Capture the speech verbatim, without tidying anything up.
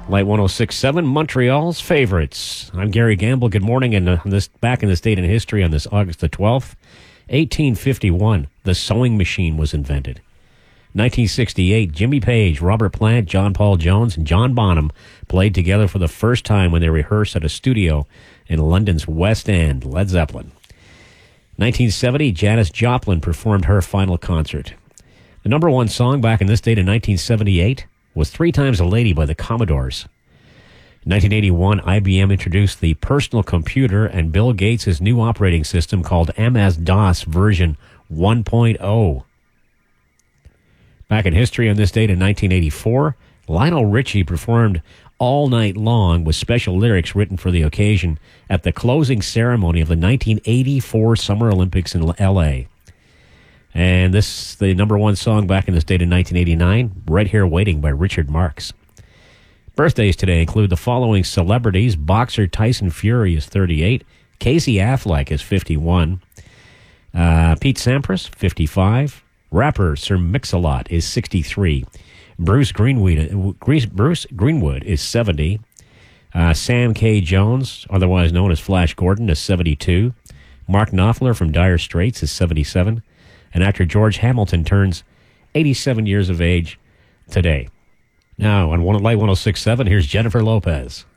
Light one oh six point seven, Montreal's favorites. I'm Gary Gamble. Good morning. And uh, this back in this date in history on this August the twelfth, eighteen fifty-one, the sewing machine was invented. nineteen sixty-eight, Jimmy Page, Robert Plant, John Paul Jones, and John Bonham played together for the first time when they rehearsed at a studio in London's West End, Led Zeppelin. nineteen seventy, Janis Joplin performed her final concert. The number one song back in this date in nineteen seventy-eight was Three Times a Lady by the Commodores. In nineteen eighty-one, I B M introduced the personal computer and Bill Gates' new operating system called M S DOS version one point oh. Back in history on this date in nineteen eighty-four, Lionel Richie performed All Night Long with special lyrics written for the occasion at the closing ceremony of the nineteen eighty-four Summer Olympics in L A. And this, the number one song back in this date in nineteen eighty-nine, Right Here Waiting by Richard Marx. Birthdays today include the following celebrities. Boxer Tyson Fury is thirty-eight. Casey Affleck is fifty-one. Uh, Pete Sampras, fifty-five. Rapper Sir Mix-a-Lot is sixty-three. Bruce Greenwood, Bruce Greenwood is seventy. Uh, Sam K. Jones, otherwise known as Flash Gordon, is seventy-two. Mark Knopfler from Dire Straits is seventy-seven. And actor George Hamilton turns eighty-seven years of age today. Now, on Light one oh six point seven, here's Jennifer Lopez.